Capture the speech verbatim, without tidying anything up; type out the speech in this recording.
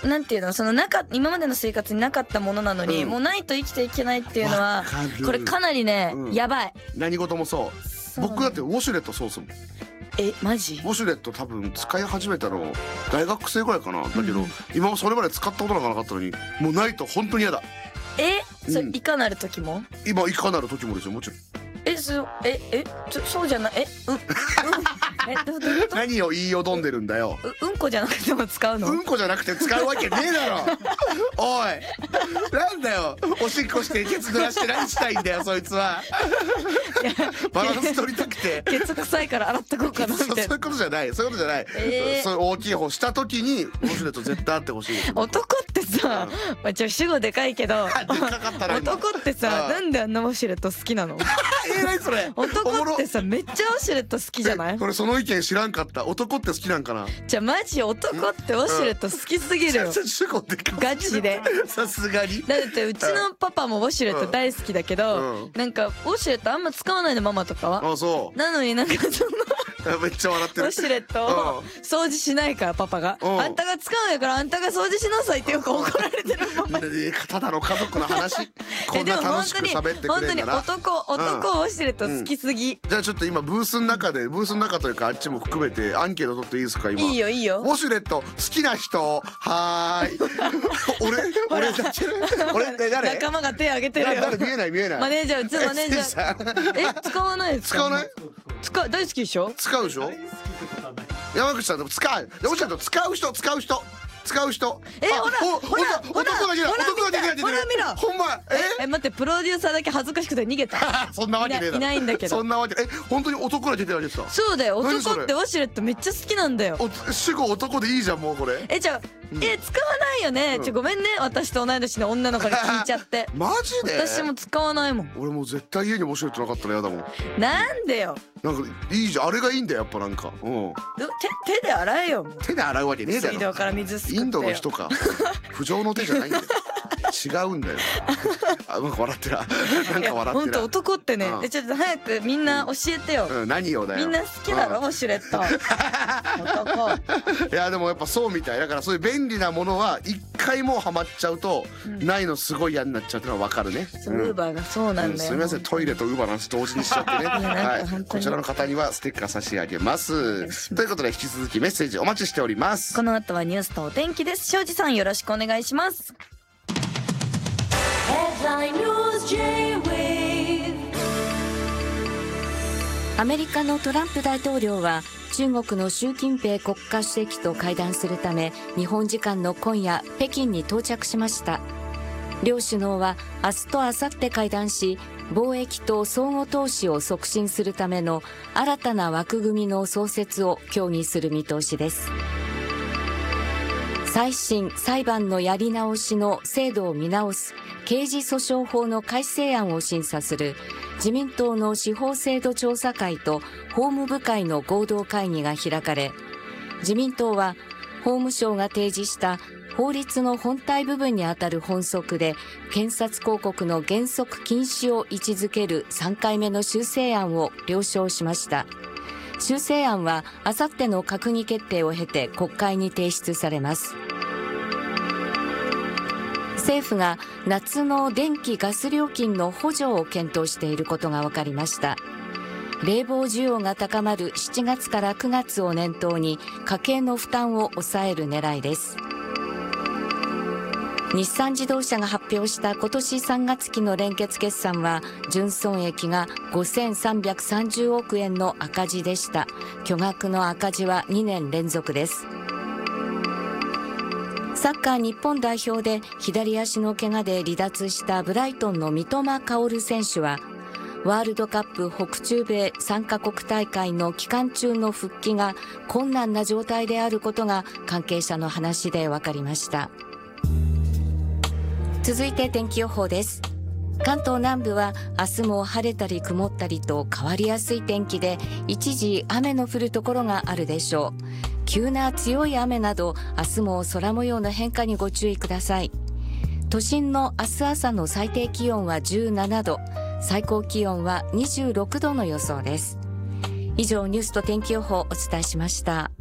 なんていうの、そのなか今までの生活になかったものなのに、うん、もうないと生きていけないっていうのはこれかなりね、うん、やばい。 何事もそう。そう僕だってウォシュレットそうすもん。 えマジ？ ウォシュレット多分使い始めたの大学生ぐらいかな。だけど、うん、今もそれまで使ったことがなかったのにもうないと本当に嫌だ。 え、うん、それいかなる時も？ 今いかなる時もですよ、もちろん。 え、そええちょそうじゃないえうんうんえどどど何を言いよどんでるんだよ。 ううんこじゃなくても使うの？ うんこじゃなくて使うわけねえだろ。おいなんだよ、おしっこしてケツ濡らして何したいんだよそいつは。バランス取りたくてケツ臭いから洗ってこうかなみたいな。 そういうことじゃないそういうことじゃない、えー、そういう大きい方した時にウォシュレット絶対あってほしい。 男ってさ、うん、まあちょ主語でかいけど男ってさ、なんであんなウォシュレット好きなの？ えー、何それ。 男ってさめっちゃウォシュレット好きじゃない？ これその意見知らんかった。男って好きなんかな。 じゃあマジ男ってウォシュレット好きすぎるよ、うん、ガチで。 さすがに。 だってうちのパパもウォシュレット大好きだけど、うんうん、なんかウォシュレットあんま使わないのママとかは。 あ、そうなのになんかそのめっちゃ笑ってる。 ウォシュレットを掃除しないからパパが、あんたが使うんやからあんたが掃除しなさいってよく怒られてるママ。 ただの家族の話。こんな楽しく喋ってくれんだな。 本当に男男ウォシュレット好きすぎ、 うん、じゃあちょっと今ブースの中でブースの中というかあっちも含めてアンケート取っていいですか今。 いいよいいよ。 ウォシュレット好きな人はーい。俺俺だけ俺誰？ 仲間が手挙げてるよ。 誰見えない見えない。 マネージャーうちのマネージャー。え使わないですか？ 使わない？ 使う大好きでしょ？ 使うでしょ？山口さんでも使う。ウォシュレット使う人使う人。使う人。 え、ほらほらほら男が出る男が出るほら見ろほんま。 ええ待ってプロデューサーだけ恥ずかしくて逃げた。 そんなわけねえだろ。 いないんだけど。 そんなわけえ本当に男が出てるわけですか？ そうだよ、男ってウォシュレットめっちゃ好きなんだよ。 主語男でいいじゃんもうこれ。 えじゃあえ使わないよね。ちょごめんね私と同い年の女の子に聞いちゃって。 マジで？ 私も使わないもん。 俺もう絶対家にウォシュレットなかったら嫌だもん。 なんでよ。 なんかいいじゃんあれがいいんだよやっぱなんか。うん。 手手で洗えよ。 手で洗うわけねえだろ。 水道から水すくってよ。 インドの人か。不浄の手じゃないんだよ。違うんだよ。あなんか笑ってる。なんか笑ってる。 本当男ってね。えちょっと早くみんな教えてよ。 何をだよ。 みんな好きだろウォシュレット。 男。いやでもやっぱそうみたいだからそういう便利なものは一回もうハマっちゃうとないのすごい嫌になっちゃうってのはわかるね。 ウーバーがそうなんだよ。 すみませんトイレとウーバーの話同時にしちゃってね。はい。こちらの方にはステッカー差し上げます。ということで引き続きメッセージお待ちしております。 この後はニュースとお天気です。庄司さんよろしくお願いします。 アメリカのトランプ大統領は中国の習近平国家主席と会談するため日本時間の今夜北京に到着しました。両首脳は明日と明後日会談し貿易と相互投資を促進するための新たな枠組みの創設を協議する見通しです。再審裁判のやり直しの制度を見直す刑事訴訟法の改正案を審査する自民党の司法制度調査会と法務部会の合同会議が開かれ、自民党は法務省が提示した法律の本体部分にあたる本則で検察広告の原則禁止を位置づけるさんかいめの修正案を了承しました。修正案はあさっての閣議決定を経て国会に提出されます。政府が夏の電気・ガス料金の補助を検討していることが分かりました。冷房需要が高まるしちがつからくがつを念頭に家計の負担を抑える狙いです。日産自動車が発表した今年さんがつ期の連結決算は純損益がごせんさんびゃくさんじゅうおくえんの赤字でした。巨額の赤字はにねん連続です。サッカー日本代表で左足の怪我で離脱したブライトンの三笘薫選手はワールドカップ北中米さんかこく大会の期間中の復帰が困難な状態であることが関係者の話で分かりました。続いて天気予報です。関東南部は明日も晴れたり曇ったりと変わりやすい天気で一時雨の降るところがあるでしょう。急な強い雨など明日も空模様の変化にご注意ください。都心の明日朝の最低気温はじゅうななど、最高気温はにじゅうろくどの予想です。以上ニュースと天気予報をお伝えしました。